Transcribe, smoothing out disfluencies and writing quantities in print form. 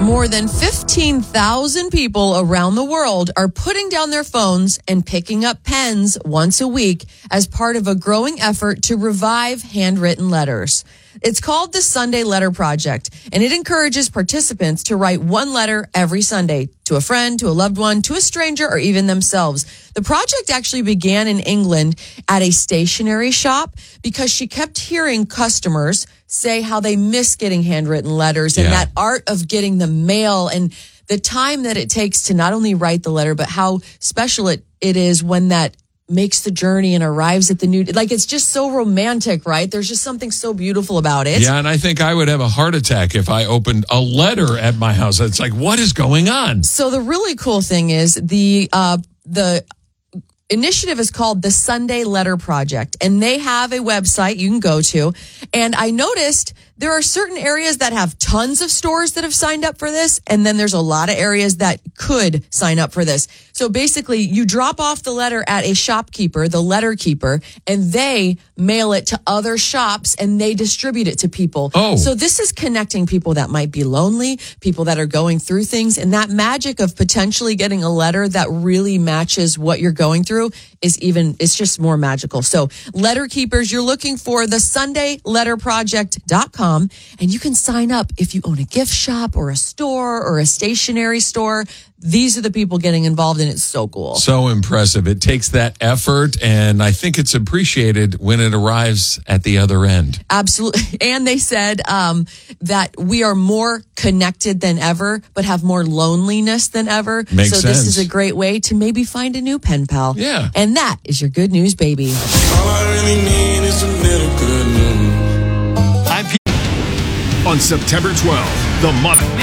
More than 15,000 people around the world are putting down their phones and picking up pens once a week as part of a growing effort to revive handwritten letters. It's called the Sunday Letter Project, and it encourages participants to write one letter every Sunday to a friend, to a loved one, to a stranger, or even themselves. The project actually began in England at a stationery shop because she kept hearing customers say how they miss getting handwritten letters and that art of getting the mail and the time that it takes to not only write the letter, but how special it is when that makes the journey and arrives at the new, like it's just so romantic, right? There's just something so beautiful about it. Yeah, and I think I would have a heart attack if I opened a letter at my house. It's like, what is going on? So the really cool thing is the initiative is called the Sunday Letter Project, and they have a website you can go to. And I noticed there are certain areas that have tons of stores that have signed up for this, and then there's a lot of areas that could sign up for this. So basically, you drop off the letter at a shopkeeper, the letter keeper, and they mail it to other shops and they distribute it to people. Oh. So this is connecting people that might be lonely, people that are going through things, and that magic of potentially getting a letter that really matches what you're going through it's just more magical. So letter keepers, you're looking for the SundayLetterProject.com, and you can sign up if you own a gift shop or a store or a stationery store. These are the people getting involved, and it's so cool. So impressive. It takes that effort, and I think it's appreciated when it arrives at the other end. Absolutely. And they said that we are more connected than ever, but have more loneliness than ever. Makes so sense. This is a great way to maybe find a new pen pal. Yeah. And that is your good news, baby. All I really need is a little good news. On September 12th, the